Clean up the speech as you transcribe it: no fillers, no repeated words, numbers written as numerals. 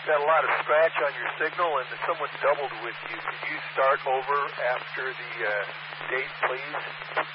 got a lot of scratch on your signal, and someone doubled with you. Could you start over after the date, please?